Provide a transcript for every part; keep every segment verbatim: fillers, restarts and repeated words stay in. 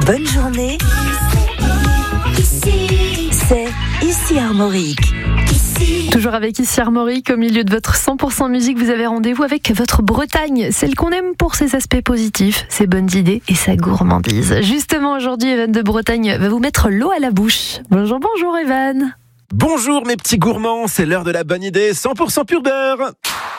Bonne journée. C'est ici Armorique. Toujours avec Ici Armorique, au milieu de votre cent pour cent musique, vous avez rendez-vous avec votre Bretagne, celle qu'on aime pour ses aspects positifs, ses bonnes idées et sa gourmandise. Justement, aujourd'hui, Evan de Bretagne va vous mettre l'eau à la bouche. Bonjour, bonjour Evan. Bonjour mes petits gourmands, c'est l'heure de la bonne idée, cent pour cent pur beurre.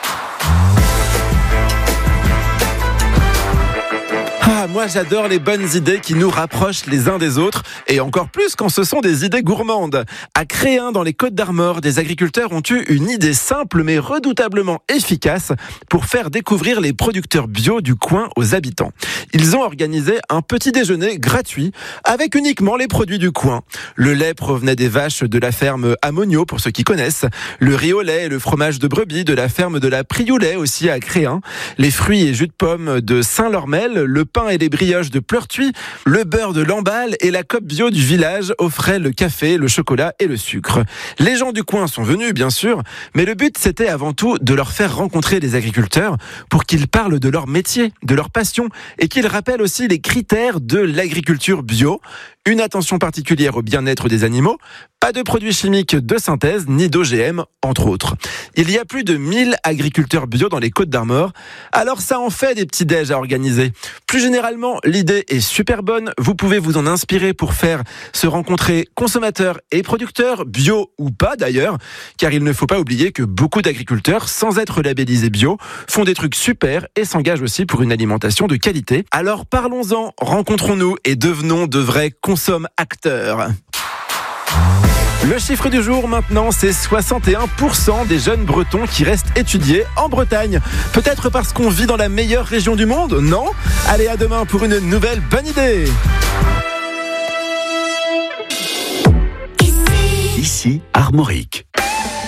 Ah, moi j'adore les bonnes idées qui nous rapprochent les uns des autres, et encore plus quand ce sont des idées gourmandes. À Créin, dans les Côtes-d'Armor, des agriculteurs ont eu une idée simple mais redoutablement efficace pour faire découvrir les producteurs bio du coin aux habitants. Ils ont organisé un petit déjeuner gratuit avec uniquement les produits du coin. Le lait provenait des vaches de la ferme Amonio, pour ceux qui connaissent, le riz au lait et le fromage de brebis de la ferme de la Prioulet, aussi à Créin, les fruits et jus de pommes de Saint-Lormel, le pain et les brioches de Pleurtuis, le beurre de Lamballe et la coop bio du village offrait le café, le chocolat et le sucre. Les gens du coin sont venus, bien sûr, mais le but c'était avant tout de leur faire rencontrer les agriculteurs pour qu'ils parlent de leur métier, de leur passion et qu'ils rappellent aussi les critères de l'agriculture bio. Une attention particulière au bien-être des animaux, pas de produits chimiques de synthèse ni d'O G M, entre autres. Il y a plus de mille agriculteurs bio dans les Côtes-d'Armor, alors ça en fait des petits déj à organiser. Plus généralement, l'idée est super bonne, vous pouvez vous en inspirer pour faire se rencontrer consommateurs et producteurs, bio ou pas d'ailleurs, car il ne faut pas oublier que beaucoup d'agriculteurs, sans être labellisés bio, font des trucs super et s'engagent aussi pour une alimentation de qualité. Alors parlons-en, rencontrons-nous et devenons de vrais consommateurs. Consomme-acteurs. Le chiffre du jour maintenant, c'est soixante et un pour cent des jeunes Bretons qui restent étudiés en Bretagne. Peut-être parce qu'on vit dans la meilleure région du monde, non ? Allez, à demain pour une nouvelle bonne idée. Ici Armorique.